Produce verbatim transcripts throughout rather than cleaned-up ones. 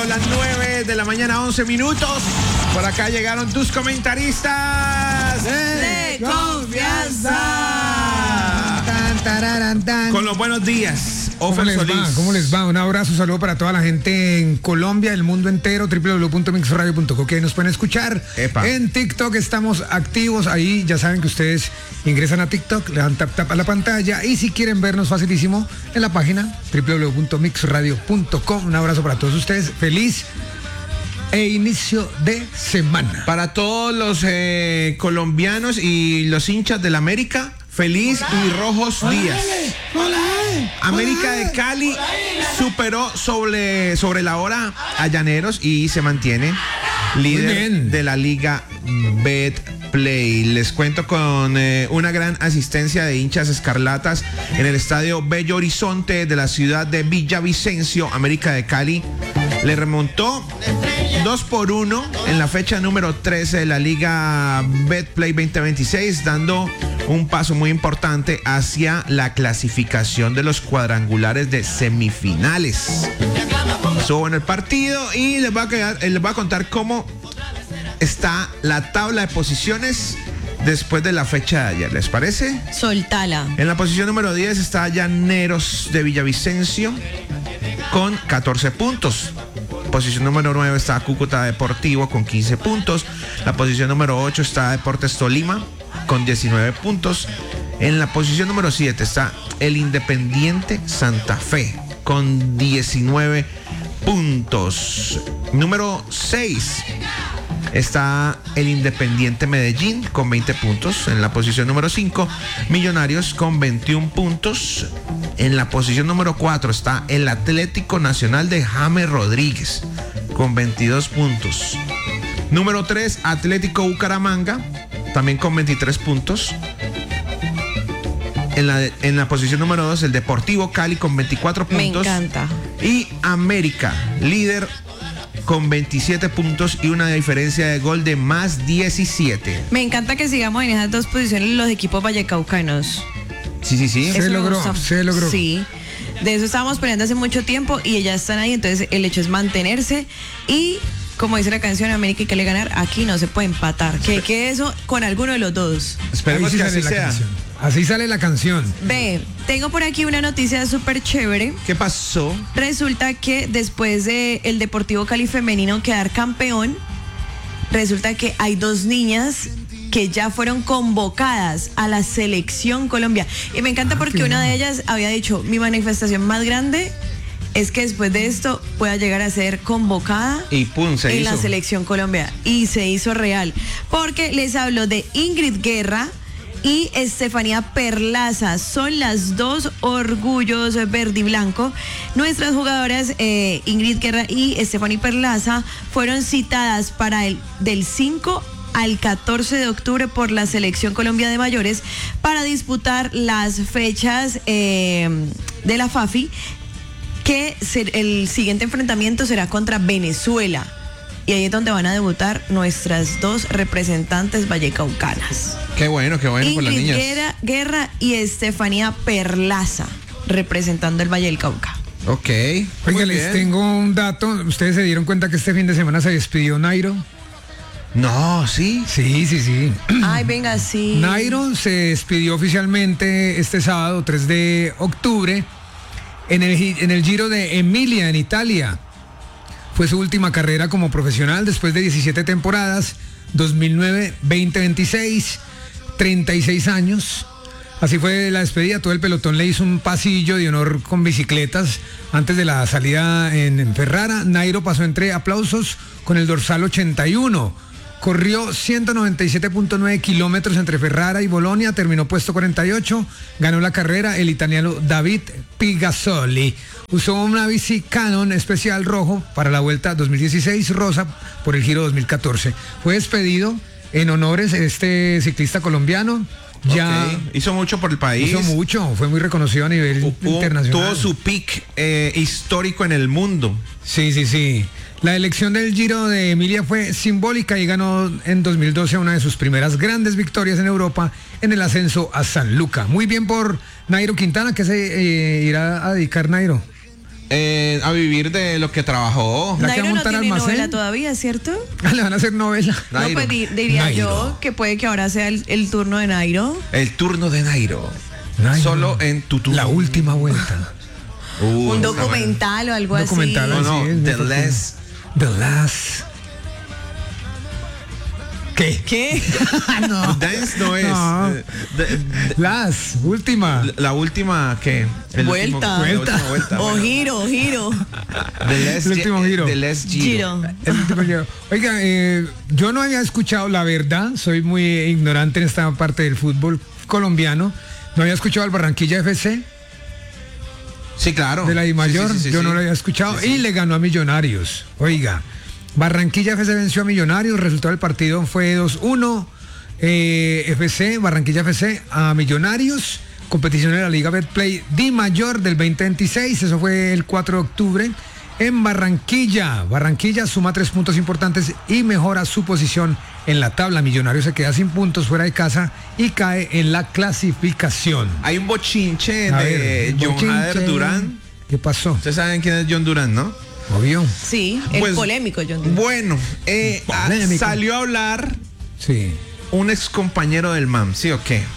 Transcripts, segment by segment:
las nueve de la mañana, once minutos. Por acá llegaron tus comentaristas de confianza. Tan, tararan, tan. Con los buenos días. ¿Cómo les Solís. va? ¿Cómo les va? Un abrazo, un saludo para toda la gente en Colombia, el mundo entero, doble u doble u doble u punto mix radio punto co, que nos pueden escuchar. Epa. En TikTok estamos activos, ahí ya saben que ustedes ingresan a TikTok, le dan tap tap a la pantalla y si quieren vernos facilísimo en la página doble u doble u doble u punto mix radio punto com. Un abrazo para todos ustedes, feliz e inicio de semana. Para todos los eh, colombianos y los hinchas del América, feliz y rojos días. América de Cali superó sobre, sobre la hora a Llaneros y se mantiene líder de la Liga Betplay. Les cuento con eh, una gran asistencia de hinchas escarlatas en el estadio Bello Horizonte de la ciudad de Villavicencio. América de Cali le remontó dos por uno en la fecha número trece de la Liga Betplay veinte veintiséis, dando un paso muy importante hacia la clasificación de los cuadrangulares de semifinales. Estuvo en el partido y les voy a, quedar, les voy a contar cómo está la tabla de posiciones después de la fecha de ayer. ¿Les parece? Soltala. En la posición número diez está Llaneros de Villavicencio con catorce puntos. Posición número nueve está Cúcuta Deportivo con quince puntos. La posición número ocho está Deportes Tolima con diecinueve puntos. En la posición número siete está el Independiente Santa Fe con diecinueve puntos. Número seis está el Independiente Medellín con veinte puntos. En la posición número cinco, Millonarios con veintiún puntos. En la posición número cuatro está el Atlético Nacional de James Rodríguez con veintidós puntos. Número tres, Atlético Bucaramanga, también con veintitrés puntos. En la, en la posición número dos, el Deportivo Cali con veinticuatro puntos. Me encanta. Y América, líder con veintisiete puntos y una diferencia de gol de más diecisiete. Me encanta que sigamos en esas dos posiciones los equipos vallecaucanos. Sí, sí, sí. Se Eso me logró, gusta. se logró. Sí, de eso estábamos peleando hace mucho tiempo y ellas están ahí, entonces el hecho es mantenerse y, como dice la canción, América hay que le ganar, aquí no se puede empatar, que quede eso con alguno de los dos. Esperemos Ahí sí que sale así la sea. canción. Así sale la canción. Ve, tengo por aquí una noticia súper chévere. ¿Qué pasó? Resulta que después de el Deportivo Cali femenino quedar campeón, resulta que hay dos niñas que ya fueron convocadas a la selección Colombia. Y me encanta Ah, porque una de ellas había dicho, mi manifestación más grande es que después de esto pueda llegar a ser convocada Y pum, se en hizo. la selección Colombia. Y se hizo real. Porque les hablo de Ingrid Guerra y Estefanía Perlaza. Son las dos orgullos verde y blanco. Nuestras jugadoras eh, Ingrid Guerra y Estefanía Perlaza fueron citadas para el del cinco al catorce de octubre por la Selección Colombia de Mayores para disputar las fechas eh, de la FAFI, que ser, el siguiente enfrentamiento será contra Venezuela. Y ahí es donde van a debutar nuestras dos representantes vallecaucanas. Qué bueno, qué bueno por las Ingrid niñas. Guerra, Guerra y Estefanía Perlaza, representando el Valle del Cauca. Ok. Oiga, muy les bien. tengo un dato. ¿Ustedes se dieron cuenta que este fin de semana se despidió Nairo? No, sí. Sí, sí, sí. Ay, venga, sí. Nairo se despidió oficialmente este sábado, tres de octubre, en el, gi- en el Giro de Emilia, en Italia. Fue su última carrera como profesional después de diecisiete temporadas, dos mil nueve, veinte veintiséis, treinta y seis años. Así fue la despedida. Todo el pelotón le hizo un pasillo de honor con bicicletas antes de la salida en, en Ferrara. Nairo pasó entre aplausos con el dorsal ochenta y uno. Corrió ciento noventa y siete punto nueve kilómetros entre Ferrara y Bolonia, terminó puesto cuarenta y ocho, ganó la carrera el italiano David Pigazzoli. Usó una bici Canon especial rojo para la Vuelta dos mil dieciséis, rosa por el Giro dos mil catorce. Fue despedido en honores este ciclista colombiano. Ya Ok. Hizo mucho por el país. hizo mucho, fue muy reconocido a nivel Hubo- internacional. Tuvo su pick eh, histórico en el mundo. Sí, sí, sí. La elección del Giro de Emilia fue simbólica y ganó en dos mil doce una de sus primeras grandes victorias en Europa en el ascenso a San Luca. Muy bien por Nairo Quintana. ¿Qué se eh, irá a dedicar Nairo? Eh, a vivir de lo que trabajó. La que va a Nairo no montar tiene almacén. novela todavía, ¿cierto? Le van a hacer novela. No, Nairo. pues di- diría Nairo. yo que puede que ahora sea el, el turno de Nairo. El turno de Nairo. Nairo. Solo en tu turno. La última vuelta. Uh, Un está documental o algo Un documental. bueno. No, Así no, es, The muy Last. The Last. ¿Qué? así. ¿Qué? no. Dance no es. No. eh, de- de- Las, última. la, la última, ¿qué? El Vuelta. último- la Vuelta. última vuelta. O bueno. giro, giro. The Last El último Gi- giro. The Last Giro. Giro. El último giro. Oiga, eh, yo no había escuchado, la verdad, soy muy ignorante en esta parte del fútbol colombiano. No había escuchado al Barranquilla F C Sí, claro. de la I Mayor. Sí, sí, sí, yo sí. no lo había escuchado. Sí, sí. Y le ganó a Millonarios. Oiga, Barranquilla F C venció a Millonarios. El resultado del partido fue dos uno. Eh, F C, Barranquilla F C a Millonarios. Competición de la Liga Betplay Di Mayor del veinte veintiséis. Eso fue el cuatro de octubre. En Barranquilla. Barranquilla suma tres puntos importantes y mejora su posición en la tabla. Millonarios se queda sin puntos fuera de casa y cae en la clasificación. Hay un bochinche A de ver, John bochinche. Hader Durán. ¿Qué pasó? Ustedes saben quién es John Durán, ¿no? Obvio. Sí, el Pues, polémico, John Durán. Bueno, eh, ah, Polémico. salió a hablar Sí. un ex compañero del M A M, ¿sí o qué?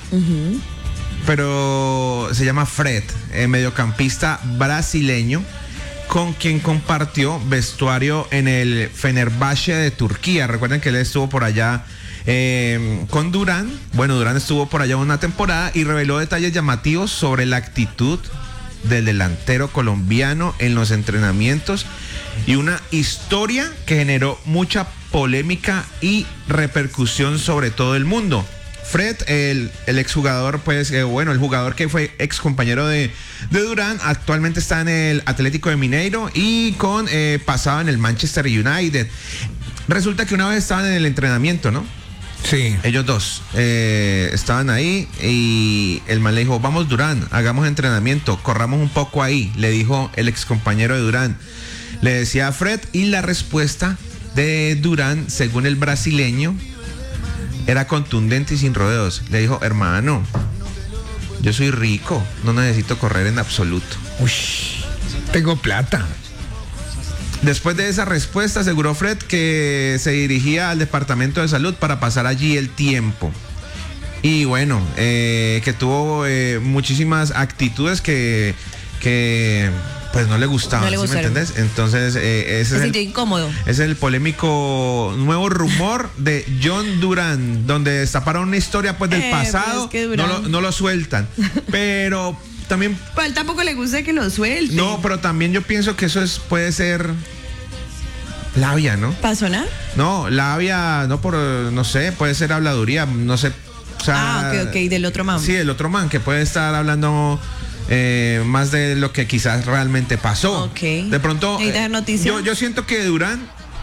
Pero se llama Fred, eh, mediocampista brasileño, con quien compartió vestuario en el Fenerbahce de Turquía. Recuerden que él estuvo por allá eh, con Durán. Bueno, Durán estuvo por allá una temporada y reveló detalles llamativos sobre la actitud del delantero colombiano en los entrenamientos y una historia que generó mucha polémica y repercusión sobre todo el mundo. Fred, el, el exjugador, pues, eh, bueno, el jugador que fue ex compañero de, de Durán, actualmente está en el Atlético de Mineiro y con eh, pasado en el Manchester United. Resulta que una vez estaban en el entrenamiento, ¿no? Sí. Ellos dos eh, estaban ahí y el man le dijo, vamos Durán, hagamos entrenamiento, corramos un poco ahí, le dijo el ex compañero de Durán. Le decía a Fred y la respuesta de Durán, según el brasileño, era contundente y sin rodeos. Le dijo, hermano, yo soy rico, no necesito correr en absoluto. Uy, tengo plata. Después de esa respuesta, aseguró Fred que se dirigía al departamento de salud para pasar allí el tiempo. Y bueno, eh, que tuvo eh, muchísimas actitudes que, que pues no le gustaban, No le ¿sí me gustaron. entendés? Entonces, eh, ese Se es sintió el, incómodo. es el polémico nuevo rumor de John Durán, donde destaparon una historia pues del Eh, pues, pasado, es que no, Durán- lo, no lo sueltan. Pero también Pues a él tampoco le gusta que lo suelte. no, pero también yo pienso que eso es puede ser labia, ¿no? ¿Para sonar? No, labia, no por, no sé, puede ser habladuría, no sé. O sea, Ah, ok, ok, del otro man. Sí, el otro man que puede estar hablando eh, más de lo que quizás realmente pasó. Ok. De pronto, ¿Necesitas eh, dar noticia? yo, yo siento que Durán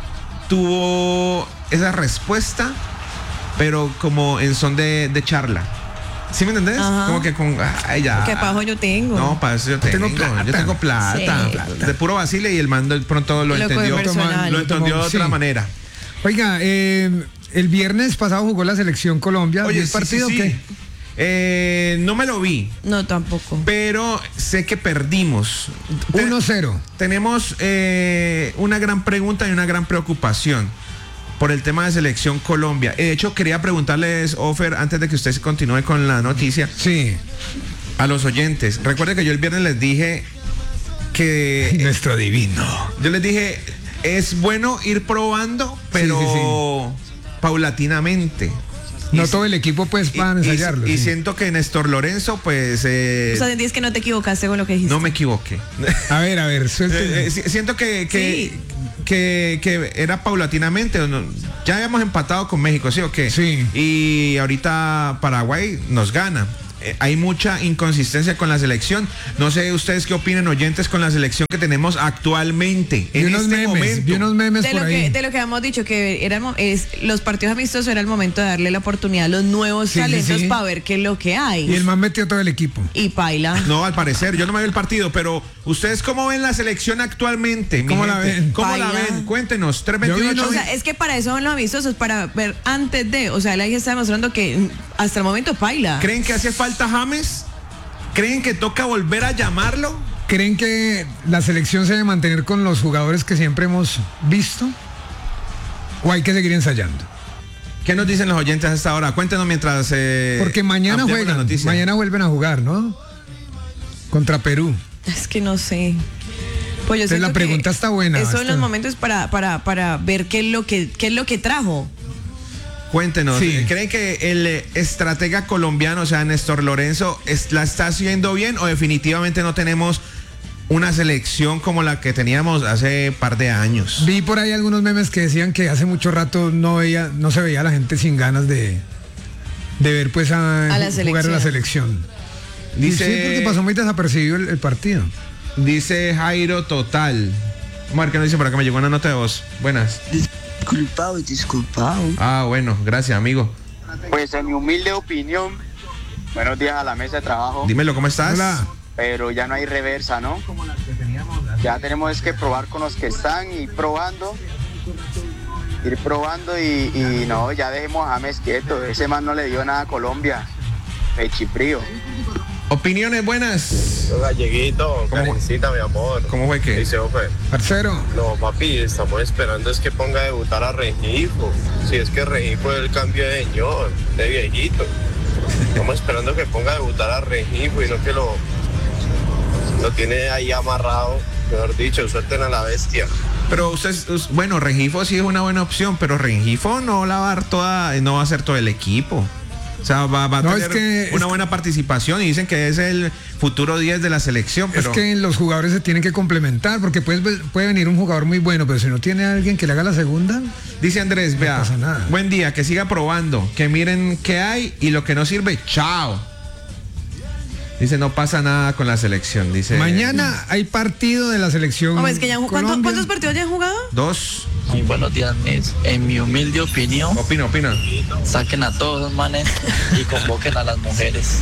tuvo esa respuesta, pero como en son de, de charla. ¿Sí me entendés? Ajá. Como que con, ay, ya. ¿Qué pajo yo tengo? No, para eso yo tengo, tengo plata. yo tengo plata, Sí. de puro vacile y el man de pronto lo, Lo coge entendió, personal. lo entendió de Sí. otra manera. Oiga, eh, el viernes pasado jugó la selección Colombia. ¿Vio el sí, partido sí, o sí. qué? Eh, no me lo vi, No, tampoco. pero sé que perdimos. Te- uno cero. Tenemos eh, una gran pregunta y una gran preocupación por el tema de selección Colombia. De hecho, quería preguntarles, Ofer, antes de que usted se continúe con la noticia, Sí. a los oyentes. Recuerde que yo el viernes les dije que Nuestro divino. yo les dije es bueno ir probando, pero Sí, paulatinamente. No Y- todo el equipo pues y- para y- ensayarlo. Y, sí. siento que Néstor Lorenzo, pues eh, O sea, sentís que no te equivocaste con lo que dijiste. no me equivoqué. A ver, a ver, suelte. Eh, eh, si- siento que, que, Sí. que, que era paulatinamente. ¿O no? Ya habíamos empatado con México, ¿sí o qué? Sí. Y ahorita Paraguay nos gana. Eh, hay mucha inconsistencia con la selección. No sé ustedes qué opinen, oyentes, con la selección que tenemos actualmente Vi en unos este memes, momento. vi unos memes De por lo, ahí. que, de lo que hemos dicho, que era el mo- es, los partidos amistosos era el momento de darle la oportunidad a los nuevos Sí, sí, talentos sí. para ver qué es lo que hay. Y el man metió todo el equipo. Y paila. No, al parecer, yo no me vi el partido, pero ¿ustedes cómo ven la selección actualmente? mi ¿Cómo la gente? ven? ¿Cómo la Baila. ven? Cuéntenos. tres Yo vi veintiuno, O sea, es que para eso son los amistosos, para ver antes de. O sea, él ahí está demostrando que mm, hasta el momento paila. ¿Creen que hace falta James? ¿Creen que toca volver a llamarlo? ¿Creen que la selección se debe mantener con los jugadores que siempre hemos visto? ¿O hay que seguir ensayando? ¿Qué nos dicen los oyentes a esta hora? Cuéntenos mientras... Eh, Porque mañana juegan, mañana vuelven a jugar, ¿no? Contra Perú. Es que no sé. Pues yo Entonces la siento pregunta que está buena. Esos son está- los momentos para, para, para ver qué es lo que, qué es lo que trajo. Cuéntenos, Sí. ¿creen que el eh, estratega colombiano, o sea, Néstor Lorenzo, es- la está haciendo bien o definitivamente no tenemos una selección como la que teníamos hace par de años? Vi por ahí algunos memes que decían que hace mucho rato no veía, no se veía a la gente sin ganas de, de ver pues a, A la jugar a la selección. Dice, Sí, porque pasó muy desapercibido el, el partido. dice Jairo Total. Mar, ¿qué nos dice por acá? Me llegó una nota de voz. Buenas. Disculpado, disculpado. Ah, bueno, gracias, amigo. Pues en mi humilde opinión, buenos días a la mesa de trabajo, Dímelo, ¿cómo estás? Hola. pero ya no hay reversa, ¿no? Ya tenemos que probar con los que están y probando, ir probando y, y no, ya dejemos a James quieto, ese man no le dio nada a Colombia, pechifrío. Opiniones buenas. Galleguito, ¿Cómo? Karencita, mi amor. ¿Cómo fue que? Dice, ofe, Parcero, no, papi, estamos esperando es que ponga a debutar a Rengifo. Si es que Rengifo es el cambio de señor, de viejito. Estamos esperando que ponga a debutar a Rengifo y no que lo, lo tiene ahí amarrado. Mejor dicho, suelten a la bestia. Pero usted, us- bueno, Rengifo sí es una buena opción, pero Rengifo no la va a dar toda, no va a ser todo el equipo. O sea, va, va a No, tener es que- una es- buena participación y dicen que es el futuro diez de la selección, pero es que los jugadores se tienen que complementar, porque puede, puede venir un jugador muy bueno, pero si no tiene a alguien que le haga la segunda, dice Andrés, vea, pasa nada. buen día, que siga probando, que miren qué hay y lo que no sirve, chao. Dice, no pasa nada con la selección, dice. mañana hay partido de la selección. Hombre, es que ya han ju- ¿cuántos, Colombia. ¿cuántos partidos ya han jugado? Dos. Muy buenos días, Miss. En mi humilde opinión, Opina, opina. saquen a todos los manes y convoquen a las mujeres.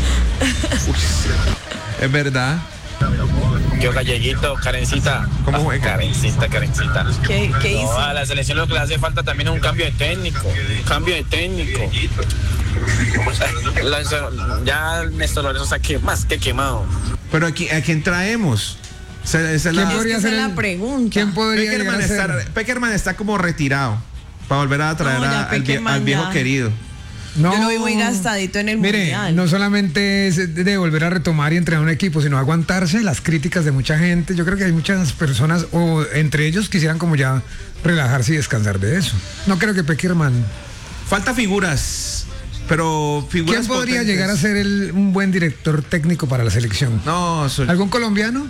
Es verdad. Yo galleguito, Karencita. ¿Cómo fue? Karencita, Karencita. ¿Qué, qué hizo? No, a la selección lo que le hace falta también es un cambio de técnico. Un cambio de técnico. La- ya Néstor Lorenzo está que- más que quemado. Pero aquí, ¿a quién traemos? Esa, esa es ¿Quién la... podría Esa ser es la el- pregunta. ¿Quién podría Peckerman llegar a ser? está, Peckerman está como retirado para volver a traer No, ya a- al, vie- Peckerman al viejo ya. querido. No, Yo lo vi muy gastadito en el mire, mundial. no solamente es de volver a retomar y entrenar un equipo, sino aguantarse las críticas de mucha gente. Yo creo que hay muchas personas, o entre ellos quisieran como ya relajarse y descansar de eso. No creo que Peckerman. Falta figuras, pero figuras ¿Quién podría potentes. llegar a ser el- un buen director técnico para la selección? No, soy- ¿Algún colombiano?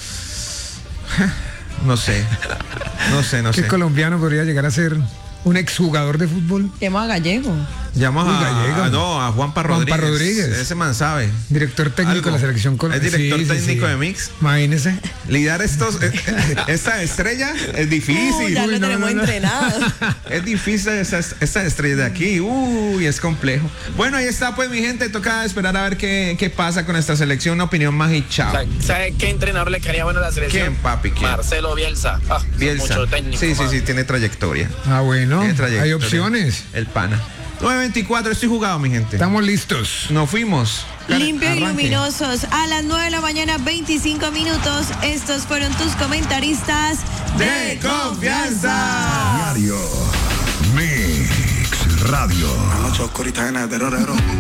no sé. No sé, no ¿Qué sé. colombiano podría llegar a ser un exjugador de fútbol? Llama a Gallego. Llamos Uy, a, Gallego. a- no, a Juanpa Juanpa Rodríguez. Rodríguez. Ese man sabe. Director técnico Algo. de la selección Es colombiana. director Sí, sí, técnico sí. de Mix. Imagínese. Lidiar estos, eh, eh, esta estrella es difícil. Uh, ya Uy, lo no, tenemos no, no. entrenado. Es difícil esta, esta estrella de aquí. Uy, es complejo. Bueno, ahí está, pues, mi gente. Toca esperar a ver qué, qué pasa con esta selección. Una opinión más y chao. ¿Sabe, sabe qué entrenador le quedaría bueno a la selección? ¿Quién, papi? ¿Quién? Marcelo Bielsa. Ah, Bielsa. Mucho técnico. Sí, sí, man. sí, tiene trayectoria. Ah, bueno. Tiene trayectoria. Hay opciones. El pana. nueve veinticuatro, estoy jugado, mi gente. Estamos listos. Nos fuimos. Limpio y Arranque. luminosos. A las nueve de la mañana, veinticinco minutos. Estos fueron tus comentaristas De confianza. Diario Mix Radio. Noche oscurita en el terror.